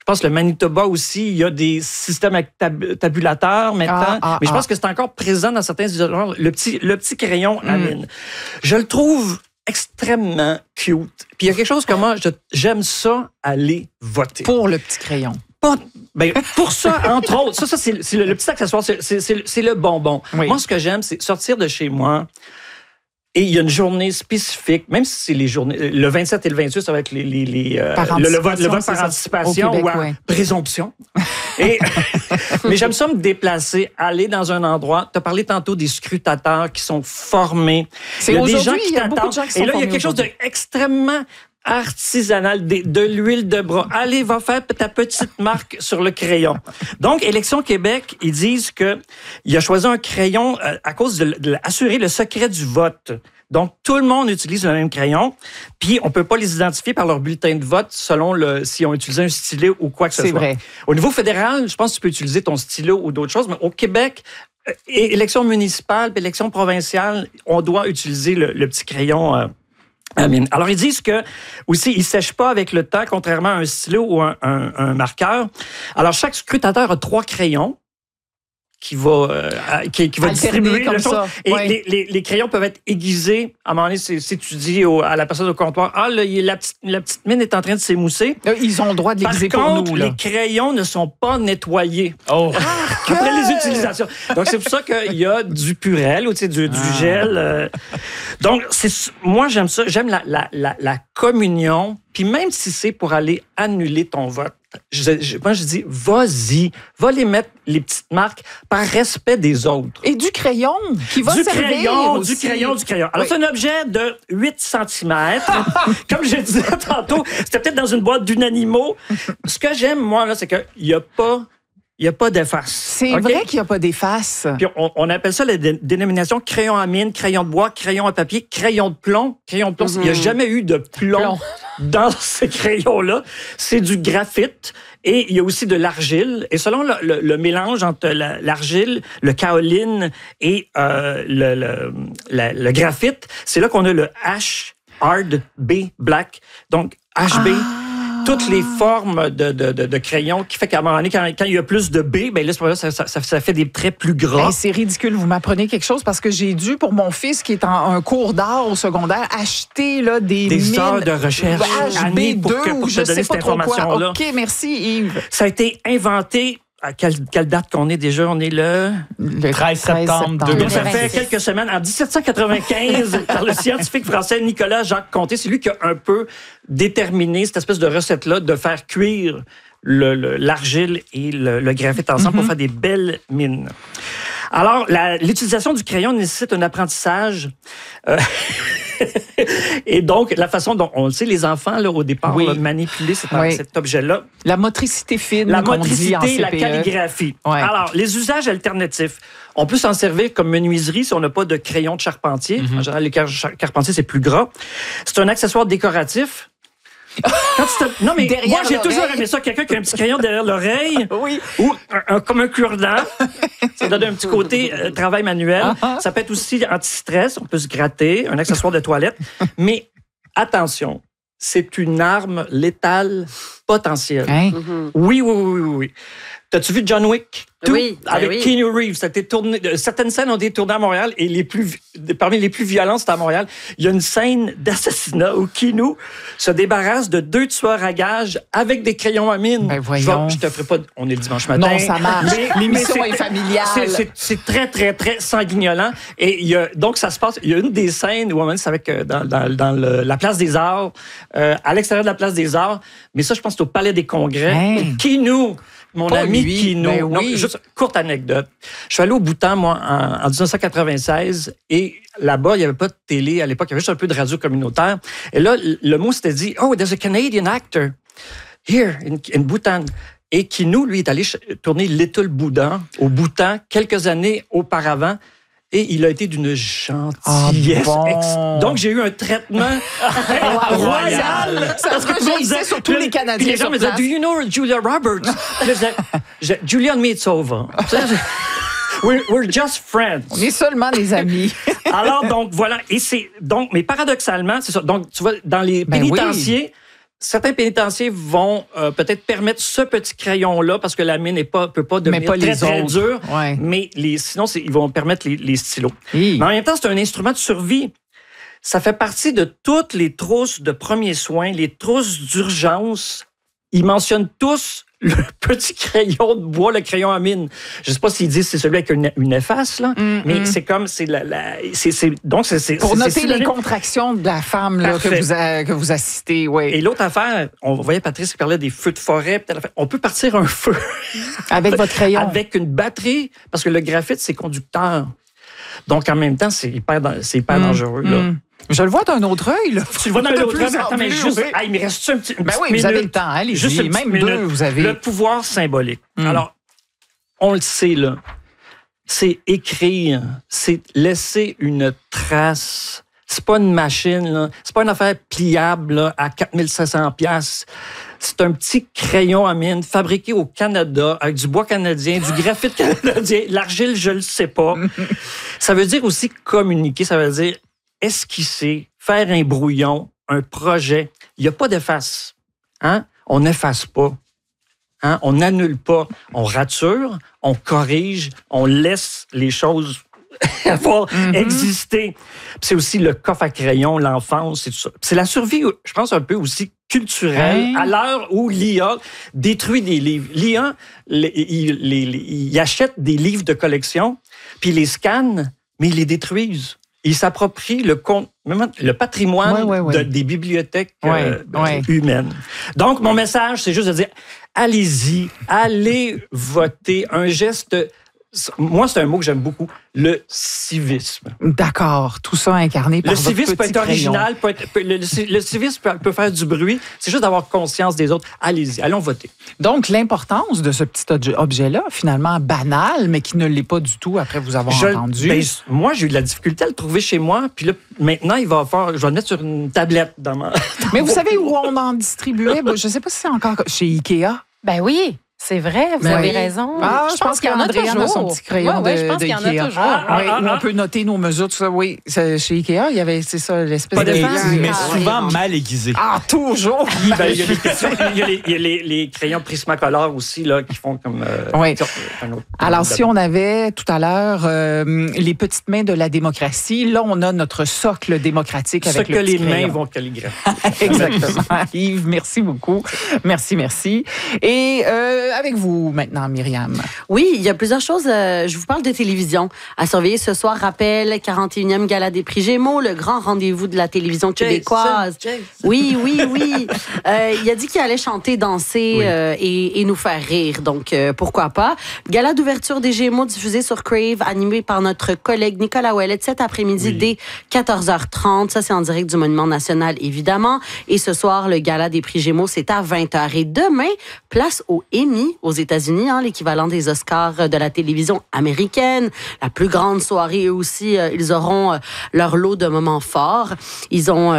pense que le Manitoba aussi, il y a des systèmes avec tabulateurs maintenant. Mais je pense que c'est encore présent dans certains isoloirs, le petit crayon à mine. Je le trouve extrêmement cute. Puis il y a quelque chose comme moi, j'aime ça aller voter. Pour le petit crayon. Pour ça, entre autres, ça c'est le petit accessoire, c'est le bonbon. Oui. Moi, ce que j'aime, c'est sortir de chez moi. Et il y a une journée spécifique, même si c'est les journées, le 27 et le 28, ça va être le vote par anticipation Québec, ou présomption. Mais j'aime ça me déplacer, aller dans un endroit. Tu as parlé tantôt des scrutateurs qui sont formés. Il y a des gens qui t'attendent. Et là, il y a quelque chose d'extrêmement artisanal, de l'huile de bras. Allez, va faire ta petite marque sur le crayon. Donc, Élections Québec, ils disent qu'il a choisi un crayon à cause de assurer le secret du vote. Donc, tout le monde utilise le même crayon, puis on peut pas les identifier par leur bulletin de vote selon si on utilisé un stylo ou quoi que ce soit. C'est vrai. Au niveau fédéral, je pense que tu peux utiliser ton stylo ou d'autres choses, mais au Québec, élections municipales, élections provinciales, on doit utiliser le petit crayon alors, ils disent que aussi, ils sèchent pas avec le temps, contrairement à un stylo ou un marqueur. Alors, chaque scrutateur a 3 crayons qui va distribuer comme ça. Et les crayons peuvent être aiguisés. À un moment donné, si tu dis à la personne au comptoir, la petite mine est en train de s'émousser. Ils ont le droit de l'aiguiser pour nous. Par contre, les crayons ne sont pas nettoyés après les utilisations. Donc, c'est pour ça qu'il y a du purel ou du gel. Donc, moi, j'aime ça. J'aime la communion. Puis même si c'est pour aller annuler ton vote, moi, je dis, vas-y, va les mettre, les petites marques, par respect des autres. Et du crayon, qui va servir aussi. Du crayon. Alors, c'est un objet de 8 cm. Comme je disais tantôt, c'était peut-être dans une boîte d'Unanimo. Ce que j'aime, moi, là, c'est qu'il n'y a pas d'efface. C'est vrai qu'il n'y a pas d'efface. Puis on appelle ça la dénomination crayon à mine, crayon de bois, crayon à papier, crayon de plomb. Crayon de plomb, il n'y a jamais eu de plomb dans ces crayons-là. C'est du graphite et il y a aussi de l'argile. Et selon le mélange entre l'argile, le kaoline et le graphite, c'est là qu'on a le H Hard B Black. Donc, HB. Toutes les formes de crayons qui fait qu'à un moment donné, quand il y a plus de B, ben là, ça fait des traits plus gras. C'est ridicule. Vous m'apprenez quelque chose parce que j'ai dû, pour mon fils qui est en un cours d'art au secondaire, acheter des heures de recherche HB2 pour te donner cette information-là. OK, merci Yves. Ça a été inventé. À quelle date qu'on est déjà? On est le 13 septembre 2020. Ça fait quelques semaines, en 1795, par le scientifique français Nicolas Jacques Conté. C'est lui qui a un peu déterminé cette espèce de recette-là de faire cuire l'argile et le graphite ensemble pour faire des belles mines. Alors, l'utilisation du crayon nécessite un apprentissage. Et donc, la façon dont on le sait, les enfants, là, au départ, manipuler cet objet-là. La motricité fine. La motricité, la calligraphie. Ouais. Alors, les usages alternatifs. On peut s'en servir comme menuiserie si on n'a pas de crayon de charpentier. En général, les carpentiers, c'est plus gras. C'est un accessoire décoratif. Non, mais derrière moi, j'ai toujours aimé ça. Quelqu'un qui a un petit crayon derrière l'oreille. Ou comme un cure-dent. Ça donne un petit côté travail manuel. Ça peut être aussi anti-stress. On peut se gratter. Un accessoire de toilette. Mais attention, c'est une arme létale potentielle. Oui. T'as-tu vu John Wick? Oui. Avec Keanu Reeves. Ça a été tourné, certaines scènes ont été tournées à Montréal et parmi les plus violentes, c'est à Montréal. Il y a une scène d'assassinat où Keanu se débarrasse de 2 tueurs à gages avec des crayons à mine. Ben voyons. Je te ferai pas... On est le dimanche matin. Non, ça marche. L'émission est familiale. C'est très, très, très sanguignolant. Et donc, ça se passe... Il y a une des scènes où c'est avec dans la Place des Arts, à l'extérieur de la Place des Arts. Mais ça, je pense que c'est au Palais des Congrès. Keanu... Mon ami Kino. Juste courte anecdote. Je suis allé au Bhoutan, moi, en 1996, et là-bas, il n'y avait pas de télé à l'époque, il y avait juste un peu de radio communautaire. Et là, le mot s'était dit, « Oh, there's a Canadian actor here in Bhoutan ». Et Kino, lui, est allé tourner Little Buddha au Bhoutan quelques années auparavant. Et il a été d'une gentillesse. Donc, j'ai eu un traitement royal. C'est ce que j'ai dit sur tous les Canadiens. Puis les gens me disaient, « Do you know Julia Roberts? » Je disais, « Julia Mitsova. » We're just friends. On est seulement des amis. Alors, donc, voilà. Mais paradoxalement, c'est ça. Donc, tu vois, dans les pénitenciers, certains pénitenciers vont peut-être permettre ce petit crayon-là parce que la mine peut pas devenir très dure. Ouais. Mais sinon, ils vont permettre les stylos. Oui. Mais en même temps, c'est un instrument de survie. Ça fait partie de toutes les trousses de premiers soins, les trousses d'urgence. Ils mentionnent tous le petit crayon de bois, le crayon à mine. Je ne sais pas s'ils disent que c'est celui avec une efface, là, mais c'est comme... Donc, c'est pour noter les contractions de la femme là, que vous assistez. Oui. Et l'autre affaire, on voyait Patrice qui parlait des feux de forêt. On peut partir un feu. Avec votre crayon. Avec une batterie, parce que le graphite, c'est conducteur. Donc, en même temps, c'est hyper dangereux. Là. Je le vois d'un autre œil. Là. Tu le vois d'un autre œil. Attends, mais juste... il me reste un petit oui, vous avez le temps. Allez, juste même deux, vous avez... Le pouvoir symbolique. Alors, on le sait, là. C'est écrire. C'est laisser une trace. C'est pas une machine, là. C'est pas une affaire pliable là, à 4500 $. C'est un petit crayon à mine fabriqué au Canada avec du bois canadien, du graphite canadien. L'argile, je le sais pas. Ça veut dire aussi communiquer. Ça veut dire esquisser, faire un brouillon, un projet. Il n'y a pas d'efface. Hein? On n'efface pas. Hein? On n'annule pas. On rature, on corrige, on laisse les choses avoir existé. Puis c'est aussi le coffre à crayon, l'enfance, c'est tout ça. Puis c'est la survie, je pense, un peu aussi culturelle, à l'heure où l'IA détruit des livres. L'IA, il achète des livres de collection, puis il les scanne, mais ils les détruisent. Ils s'approprient le patrimoine des bibliothèques humaines. Donc, mon message, c'est juste de dire, allez-y, allez voter. Un geste... Moi, c'est un mot que j'aime beaucoup, le civisme. D'accord. Tout ça incarné par votre petit crayon. Le civisme peut être original, le civisme peut faire du bruit. C'est juste d'avoir conscience des autres. Allez-y, allons voter. Donc, l'importance de ce petit objet-là, finalement banal, mais qui ne l'est pas du tout après vous avoir entendu. Moi, j'ai eu de la difficulté à le trouver chez moi. Puis là, maintenant, je vais le mettre sur une tablette dans ma... Mais vous savez où on en distribuait? Je ne sais pas si c'est encore chez Ikea. Ben oui. C'est vrai, vous avez raison. Ah, je pense qu'Andréane a son petit crayon de Ikea. Où on peut noter nos mesures, tout ça. Oui, chez Ikea, il y avait, c'est ça, l'espèce de... Mais souvent mal aiguisé. Ah, toujours! Il y a les crayons Prismacolor aussi, là, qui font comme... Oui. Alors, si on avait, tout à l'heure, les petites mains de la démocratie, là, on a notre socle démocratique avec le petit crayon. Ce que les mains vont calligraphier. Exactement. Yves, merci beaucoup. Merci. Et... avec vous maintenant, Myriam. Oui, il y a plusieurs choses. Je vous parle de télévision. À surveiller ce soir, rappel, 41e Gala des prix Gémeaux, le grand rendez-vous de la télévision québécoise. Jason. Oui. Il a dit qu'il allait chanter, danser et nous faire rire. Donc, pourquoi pas. Gala d'ouverture des Gémeaux diffusé sur Crave, animé par notre collègue Nicolas Ouellet cet après-midi dès 14h30. Ça, c'est en direct du Monument National, évidemment. Et ce soir, le Gala des prix Gémeaux, c'est à 20h. Et demain, place au Emmy aux États-Unis, l'équivalent des Oscars de la télévision américaine. La plus grande soirée, eux aussi, ils auront leur lot de moments forts. Ils ont,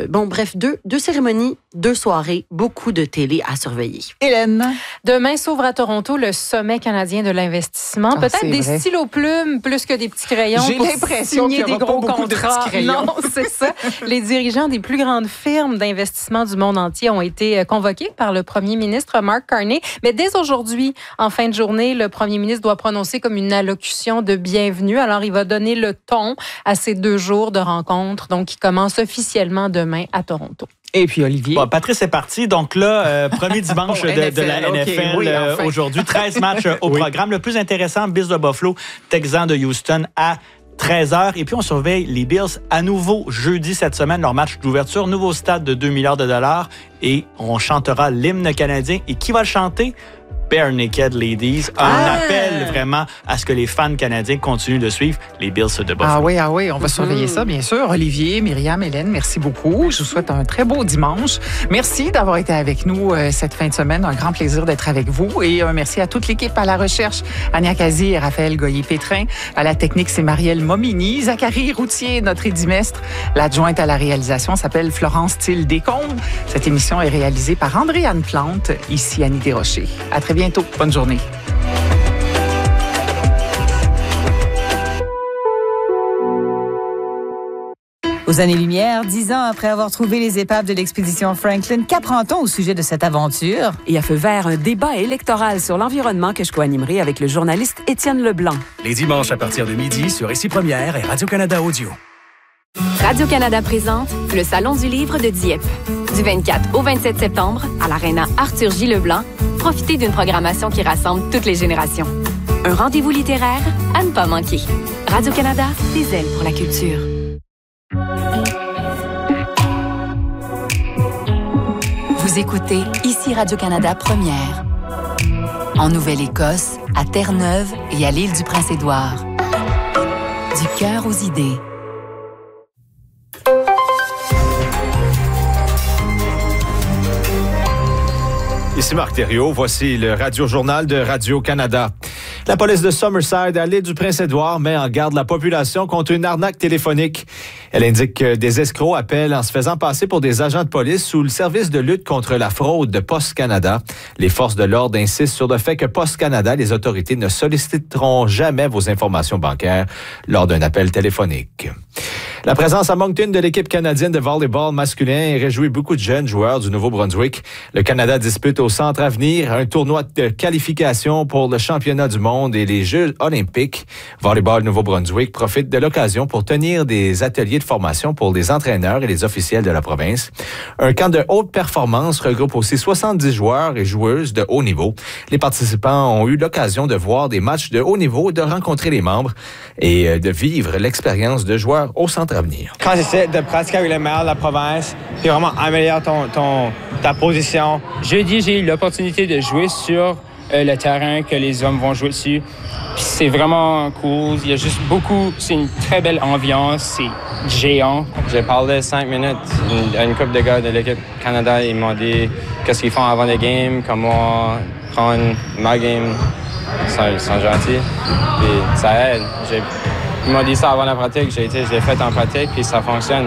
deux cérémonies, 2 soirées, beaucoup de télé à surveiller. Hélène? Demain s'ouvre à Toronto le Sommet canadien de l'investissement. Peut-être des stylos plumes plus que des petits crayons. J'ai l'impression qu'il y aura des gros pas beaucoup contrats. De petits crayons. Non, c'est ça. Les dirigeants des plus grandes firmes d'investissement du monde entier ont été convoqués par le premier ministre Mark Carney. Mais dès aujourd'hui, en fin de journée, le premier ministre doit prononcer comme une allocution de bienvenue. Alors, il va donner le ton à ces 2 jours de rencontre, donc qui commence officiellement demain à Toronto. Et puis, Olivier. Bon, Patrice est parti. Donc là, premier dimanche de la NFL aujourd'hui. 13 matchs au programme. Le plus intéressant, Bills de Buffalo, Texans de Houston à 13h. Et puis, on surveille les Bills à nouveau jeudi cette semaine. Leur match d'ouverture, nouveau stade de 2 milliards de dollars. Et on chantera l'hymne canadien. Et qui va le chanter? Bare Naked Ladies. Un appel vraiment à ce que les fans canadiens continuent de suivre les Bills de Buffalo. Ah oui, on va surveiller ça, bien sûr. Olivier, Myriam, Hélène, merci beaucoup. Je vous souhaite un très beau dimanche. Merci d'avoir été avec nous cette fin de semaine. Un grand plaisir d'être avec vous. Et un merci à toute l'équipe à la recherche. Ania Kazi et Raphaël Goyer-Pétrin. À la technique, c'est Marielle Momini. Zachary Routier, notre édimestre. L'adjointe à la réalisation s'appelle Florence Thiel-Descombes. Cette émission est réalisée par Andréane Plante. Ici, Annie Desrochers. À très bientôt. Bonne journée. Aux années-lumière, 10 ans après avoir trouvé les épaves de l'expédition Franklin, qu'apprend-on au sujet de cette aventure? Et à feu vert, un débat électoral sur l'environnement que je co-animerai avec le journaliste Étienne Leblanc. Les dimanches à partir de midi sur Ici Première et Radio-Canada Audio. Radio-Canada présente le Salon du livre de Dieppe. Du 24 au 27 septembre, à l'Aréna Arthur J. Leblanc, profitez d'une programmation qui rassemble toutes les générations. Un rendez-vous littéraire à ne pas manquer. Radio-Canada, des ailes pour la culture. Vous écoutez Ici Radio-Canada Première. En Nouvelle-Écosse, à Terre-Neuve et à l'île du Prince-Édouard. Du cœur aux idées. Ici Marc Thériault, voici le Radio-Journal de Radio-Canada. La police de Summerside à l'île du Prince-Édouard met en garde la population contre une arnaque téléphonique. Elle indique que des escrocs appellent en se faisant passer pour des agents de police sous le service de lutte contre la fraude de Post Canada. Les forces de l'ordre insistent sur le fait que Post Canada, les autorités ne solliciteront jamais vos informations bancaires lors d'un appel téléphonique. La présence à Moncton de l'équipe canadienne de volleyball masculin réjouit beaucoup de jeunes joueurs du Nouveau-Brunswick. Le Canada dispute au Centre Avenir un tournoi de qualification pour le championnat du monde et les Jeux olympiques. Volleyball Nouveau-Brunswick profite de l'occasion pour tenir des ateliers de formation pour les entraîneurs et les officiels de la province. Un camp de haute performance regroupe aussi 70 joueurs et joueuses de haut niveau. Les participants ont eu l'occasion de voir des matchs de haut niveau, de rencontrer les membres et de vivre l'expérience de joueurs au Centre Avenir. Quand j'essaie de pratiquer avec les meilleurs de la province, puis vraiment améliorer ta position. Jeudi, j'ai eu l'opportunité de jouer sur le terrain que les hommes vont jouer dessus. Puis c'est vraiment cool. Il y a juste beaucoup. C'est une très belle ambiance. C'est géant. J'ai parlé 5 minutes à une couple de gars de l'équipe Canada. Ils m'ont dit qu'est-ce qu'ils font avant les games, comment prendre ma game. Ils sont gentils. Puis ça aide. Ils m'ont dit ça avant la pratique. Je l'ai fait en pratique, puis ça fonctionne.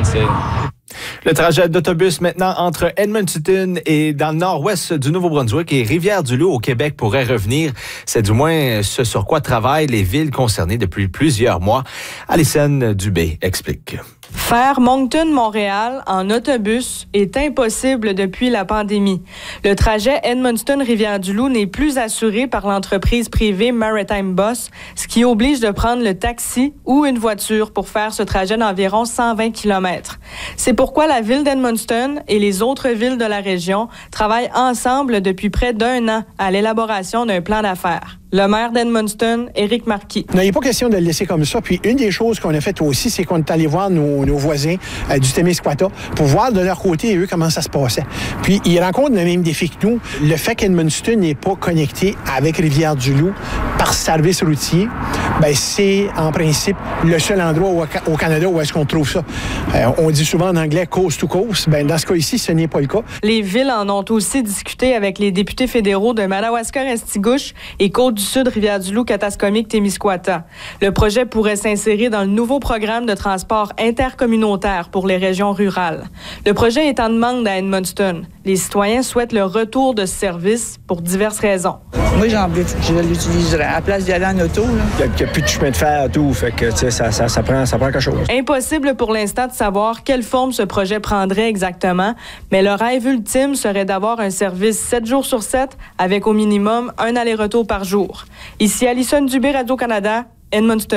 Le trajet d'autobus maintenant entre Edmonton et dans le nord-ouest du Nouveau-Brunswick et Rivière-du-Loup au Québec pourrait revenir. C'est du moins ce sur quoi travaillent les villes concernées depuis plusieurs mois. Alison Dubé explique. Faire Moncton-Montréal en autobus est impossible depuis la pandémie. Le trajet Edmundston-Rivière-du-Loup n'est plus assuré par l'entreprise privée Maritime Bus, ce qui oblige de prendre le taxi ou une voiture pour faire ce trajet d'environ 120 km. C'est pourquoi la ville d'Edmundston et les autres villes de la région travaillent ensemble depuis près d'1 an à l'élaboration d'un plan d'affaires. Le maire d'Edmundston, Éric Marquis. Non, il n'est pas question de le laisser comme ça. Puis une des choses qu'on a faites aussi, c'est qu'on est allé voir nos voisins du Témiscouata pour voir de leur côté, eux, comment ça se passait. Puis ils rencontrent le même défi que nous. Le fait qu'Edmundston n'est pas connecté avec Rivière-du-Loup par service routier, bien, c'est en principe le seul endroit au Canada où est-ce qu'on trouve ça. On dit souvent en anglais « coast to coast ». Bien, dans ce cas ici, ce n'est pas le cas. Les villes en ont aussi discuté avec les députés fédéraux de Madawaska-Restigouche et Côte-du-Sud, Rivière-du-Loup, Katascomique, Témiscouata. Le projet pourrait s'insérer dans le nouveau programme de transport intercommunautaire pour les régions rurales. Le projet est en demande à Edmundston. Les citoyens souhaitent le retour de ce service pour diverses raisons. Moi, je l'utiliserais à la place d'y aller en auto. Il n'y a plus de chemin de fer à tout, fait que ça prend quelque chose. Impossible pour l'instant de savoir quelle forme ce projet prendrait exactement, mais le rêve ultime serait d'avoir un service 7 jours sur 7 avec au minimum un aller-retour par jour. Ici Alison Dubé, Radio-Canada, Edmundston.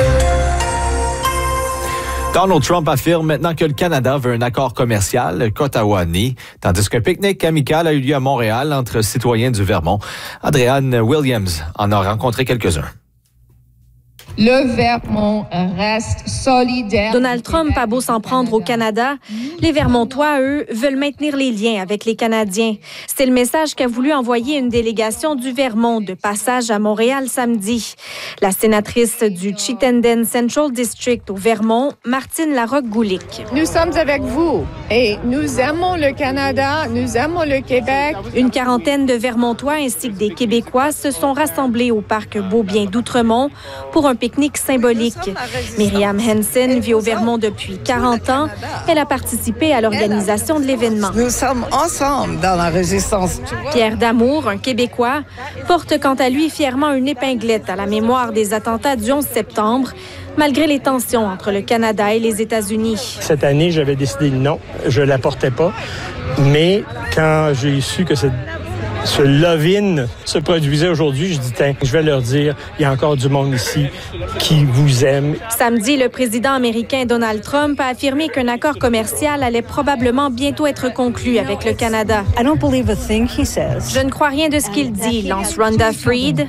Donald Trump affirme maintenant que le Canada veut un accord commercial Ottawa-Ni, tandis qu'un pique-nique amical a eu lieu à Montréal entre citoyens du Vermont. Adrienne Williams en a rencontré quelques-uns. Le Vermont reste solidaire. Donald Trump a beau s'en prendre au Canada, les Vermontois, eux, veulent maintenir les liens avec les Canadiens. C'est le message qu'a voulu envoyer une délégation du Vermont de passage à Montréal samedi. La sénatrice du Chittenden Central District au Vermont, Martine Larocque-Goulic. Nous sommes avec vous et nous aimons le Canada, nous aimons le Québec. Une quarantaine de Vermontois ainsi que des Québécois se sont rassemblés au parc Beaubien d'Outremont pour un pique-nique symbolique. Myriam Henson vit au Vermont depuis 40 ans. Elle a participé à l'organisation de l'événement. Nous sommes ensemble dans la résistance. Pierre Damour, un Québécois, porte quant à lui fièrement une épinglette à la mémoire des attentats du 11 septembre, malgré les tensions entre le Canada et les États-Unis. Cette année, j'avais décidé non, je ne la portais pas. Mais quand j'ai su que ce love-in se produisait aujourd'hui, je dis, tiens, je vais leur dire, il y a encore du monde ici qui vous aime. Samedi, le président américain Donald Trump a affirmé qu'un accord commercial allait probablement bientôt être conclu avec le Canada. Je ne crois rien de ce qu'il dit, lance Rhonda Freed,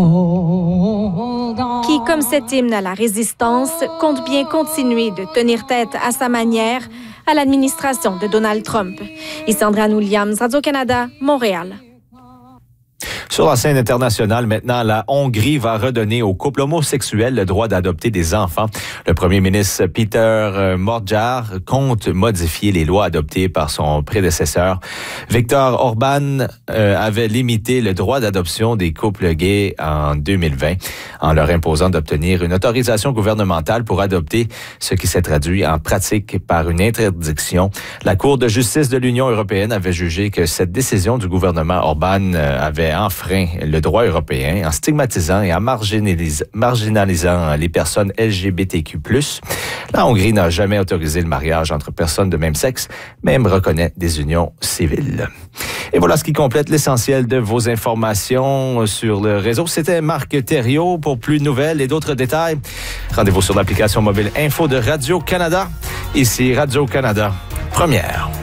qui, comme cet hymne à la résistance, compte bien continuer de tenir tête à sa manière à l'administration de Donald Trump. Ici Andréane Williams, Radio-Canada, Montréal. Sur la scène internationale, maintenant, la Hongrie va redonner aux couples homosexuels le droit d'adopter des enfants. Le premier ministre Peter Magyar compte modifier les lois adoptées par son prédécesseur. Viktor Orban avait limité le droit d'adoption des couples gays en 2020 en leur imposant d'obtenir une autorisation gouvernementale pour adopter, ce qui s'est traduit en pratique par une interdiction. La Cour de justice de l'Union européenne avait jugé que cette décision du gouvernement Orban avait enfreint le droit européen en stigmatisant et en marginalisant les personnes LGBTQ+. La Hongrie n'a jamais autorisé le mariage entre personnes de même sexe, même reconnaît des unions civiles. Et voilà ce qui complète l'essentiel de vos informations sur le réseau. C'était Marc Thériault. Pour plus de nouvelles et d'autres détails, rendez-vous sur l'application mobile Info de Radio-Canada. Ici Radio-Canada, première.